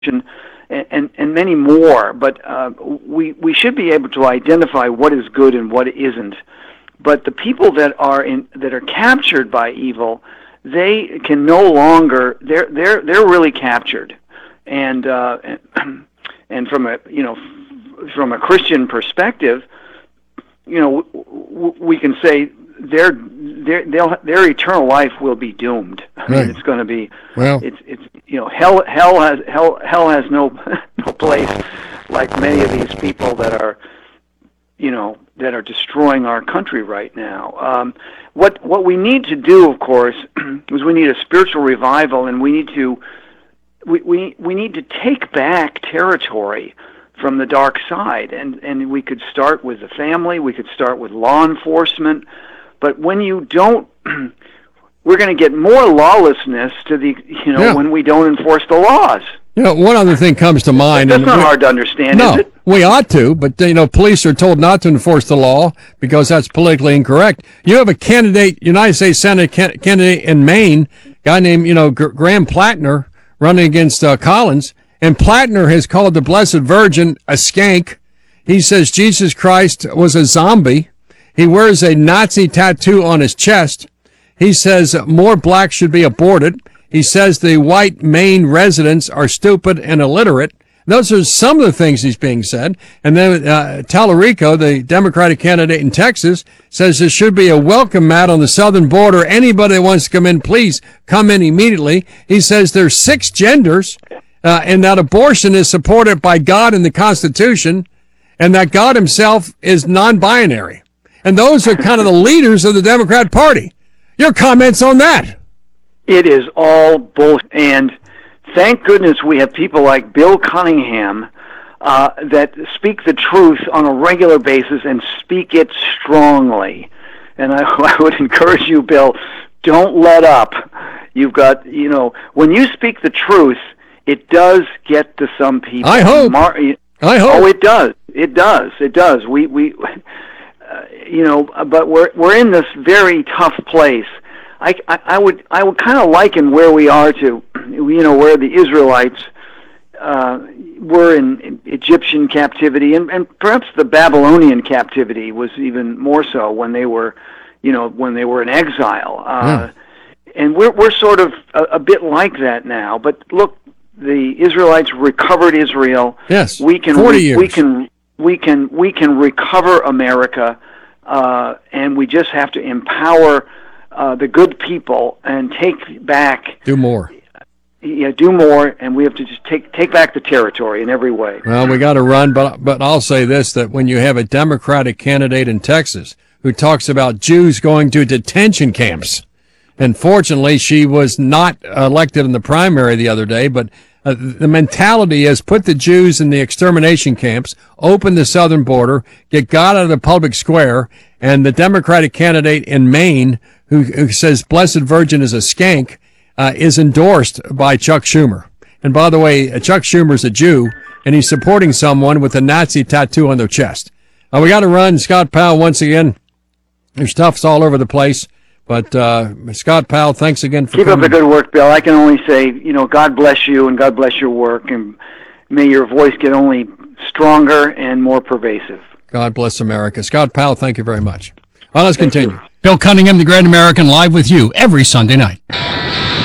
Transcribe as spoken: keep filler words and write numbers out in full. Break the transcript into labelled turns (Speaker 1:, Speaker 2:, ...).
Speaker 1: and, and, and many more. But uh, we, we should be able to identify what is good and what isn't. But the people that are in that are captured by evil, they can no longer. They're they're they're really captured, and uh, and, and from a you know from a Christian perspective, you know w- we can say their their they'll, their eternal life will be doomed. I mean,
Speaker 2: right.
Speaker 1: It's going to be
Speaker 2: well.
Speaker 1: It's it's you know hell hell has hell hell has no no place like many of these people that are. you know, that are destroying our country right now. Um, what what we need to do, of course, is we need a spiritual revival, and we need to we we, we need to take back territory from the dark side, and and we could start with the family, we could start with law enforcement, but when you don't, we're going to get more lawlessness to the you know
Speaker 2: yeah.
Speaker 1: when we don't enforce the laws.
Speaker 2: You know, one other thing comes to mind.
Speaker 1: That's
Speaker 2: and
Speaker 1: not
Speaker 2: we,
Speaker 1: hard to understand,
Speaker 2: no,
Speaker 1: is it?
Speaker 2: we ought to, but, you know, police are told not to enforce the law because that's politically incorrect. You have a candidate, United States Senate can- candidate in Maine, guy named, you know, G- Graham Plattner, running against uh, Collins, and Plattner has called the Blessed Virgin a skank. He says Jesus Christ was a zombie. He wears a Nazi tattoo on his chest. He says more blacks should be aborted. He says the white Maine residents are stupid and illiterate. Those are some of the things he's being said. And then uh, Tallarico, the Democratic candidate in Texas, says there should be a welcome mat on the southern border. Anybody that wants to come in, please come in immediately. He says there's six genders uh, and that abortion is supported by God in the Constitution and that God himself is non-binary. And those are kind of the leaders of the Democrat Party. Your comments on that?
Speaker 1: It is all bullshit, and thank goodness we have people like Bill Cunningham uh, that speak the truth on a regular basis and speak it strongly. And I, I would encourage you, Bill, don't let up. You've got, you know, when you speak the truth, it does get to some people.
Speaker 2: I hope. Mar- I hope.
Speaker 1: Oh, it does. It does. It does. We, we, uh, you know, but we're we're in this very tough place. I, I, I would I would kind of liken where we are to, you know, where the Israelites uh, were in, in Egyptian captivity, and, and perhaps the Babylonian captivity was even more so when they were, you know, when they were in exile. Uh, yeah. And we're we're sort of a, a bit like that now. But look, the Israelites recovered Israel.
Speaker 2: Yes,
Speaker 1: we can
Speaker 2: forty
Speaker 1: we,
Speaker 2: years.
Speaker 1: we can we can we can recover America, uh, and we just have to empower. Uh, the good people and take back.
Speaker 2: Do more.
Speaker 1: Yeah, do more, and we have to just take take back the territory in every way.
Speaker 2: Well, we got to run, but but I'll say this: that when you have a Democratic candidate in Texas who talks about Jews going to detention camps, and fortunately she was not elected in the primary the other day, but uh, the mentality is put the Jews in the extermination camps, open the southern border, get God out of the public square, and the Democratic candidate in Maine who, who says Blessed Virgin is a skank, uh, is endorsed by Chuck Schumer. And by the way, uh, Chuck Schumer's a Jew, and he's supporting someone with a Nazi tattoo on their chest. Uh, we got to run. Scott Powell, once again, there's stuff's all over the place. But uh, Scott Powell, thanks again for
Speaker 1: Keep
Speaker 2: coming.
Speaker 1: up the good work, Bill. I can only say, you know, God bless you and God bless your work, and may your voice get only stronger and more pervasive.
Speaker 2: God bless America. Scott Powell, thank you very much. Well, let's
Speaker 1: Thank
Speaker 2: continue.
Speaker 1: you.
Speaker 3: Bill Cunningham, The Great American, live with you every Sunday night.